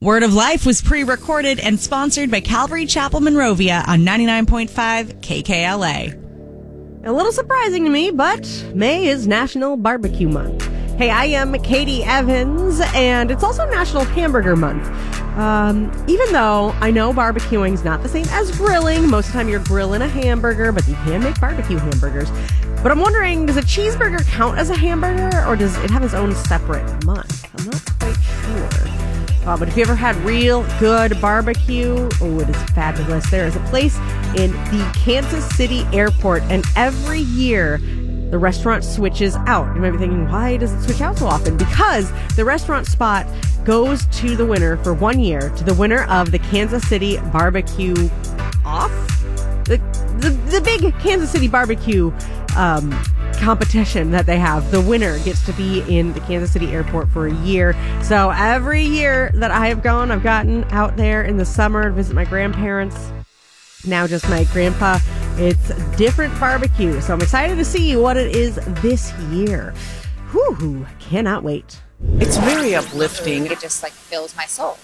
Word of Life was pre-recorded and sponsored by Calvary Chapel Monrovia on 99.5 KKLA. A little surprising to me, but May is National Barbecue Month. Hey, I am Katie Evans, and it's also National Hamburger Month. Even though I know barbecuing is not the same as grilling, most of the time you're grilling a hamburger, but you can make barbecue hamburgers. But I'm wondering, does a cheeseburger count as a hamburger, or does it have its own separate month? I'm not quite sure. But if you ever had real good barbecue, oh, it is fabulous. There is a place in the Kansas City airport, and every year the restaurant switches out. You might be thinking, why does it switch out so often? Because the restaurant spot goes to the winner for 1 year, to the winner of the Kansas City Barbecue Off? The big Kansas City barbecue competition that they have. The winner gets to be in the Kansas City airport for a year. So every year that I have gone, I've gotten out there in the summer to visit my grandparents. Now just my grandpa. It's different barbecue. So I'm excited to see what it is this year. Whew, cannot wait. It's very uplifting. It just fills my soul.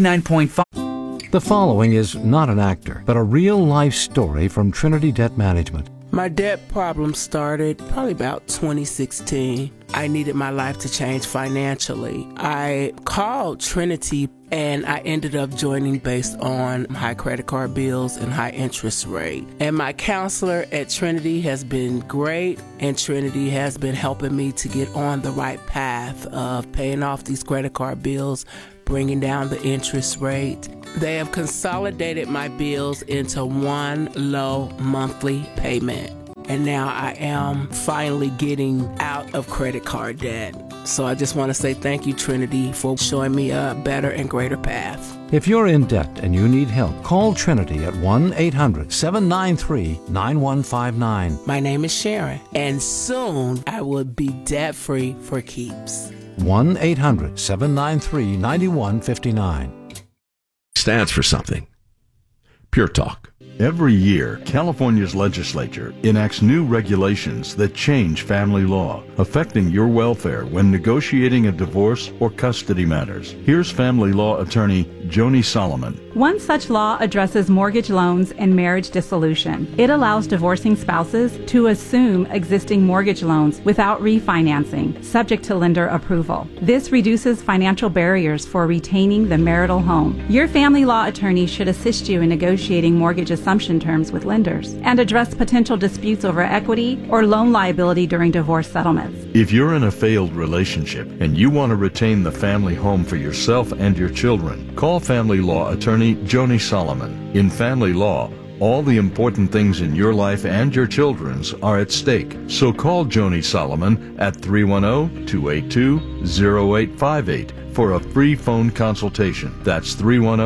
99.5. The following is not an actor, but a real-life story from Trinity Debt Management. My debt problem started probably about 2016. I needed my life to change financially. I called Trinity and I ended up joining based on high credit card bills and high interest rate. And my counselor at Trinity has been great, and Trinity has been helping me to get on the right path of paying off these credit card bills, bringing down the interest rate. They have consolidated my bills into one low monthly payment. And now I am finally getting out of credit card debt. So I just want to say thank you, Trinity, for showing me a better and greater path. If you're in debt and you need help, call Trinity at 1-800-793-9159. My name is Sharon, and soon I will be debt-free for keeps. 1-800-793-9159. Stands for something. Pure Talk. Every year, California's legislature enacts new regulations that change family law, affecting your welfare when negotiating a divorce or custody matters. Here's family law attorney Joni Solomon. One such law addresses mortgage loans and marriage dissolution. It allows divorcing spouses to assume existing mortgage loans without refinancing, subject to lender approval. This reduces financial barriers for retaining the marital home. Your family law attorney should assist you in negotiating mortgage assumption terms with lenders and address potential disputes over equity or loan liability during divorce settlements. If you're in a failed relationship and you want to retain the family home for yourself and your children, call family law attorney Joni Solomon. In family law, all the important things in your life and your children's are at stake. So call Joni Solomon at 310-282-0858 for a free phone consultation. That's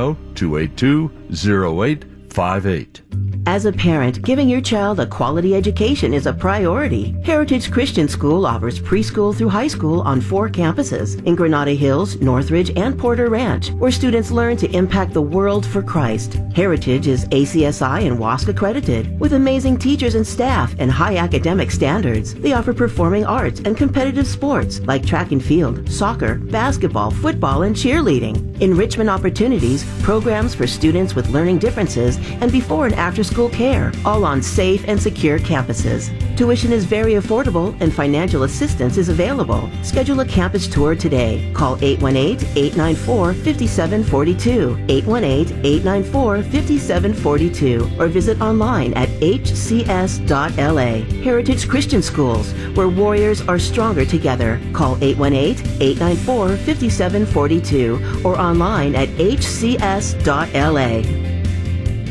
310-282-0858. As a parent, giving your child a quality education is a priority. Heritage Christian School offers preschool through high school on 4 campuses in Granada Hills, Northridge, and Porter Ranch, where students learn to impact the world for Christ. Heritage is ACSI and WASC accredited, with amazing teachers and staff and high academic standards. They offer performing arts and competitive sports like track and field, soccer, basketball, football, and cheerleading. Enrichment opportunities, programs for students with learning differences, and before and after school care, all on safe and secure campuses. Tuition is very affordable and financial assistance is available. Schedule a campus tour today. Call 818-894-5742, 818-894-5742, or visit online at hcs.la. Heritage Christian Schools, where warriors are stronger together. Call 818-894-5742 or online at hcs.la.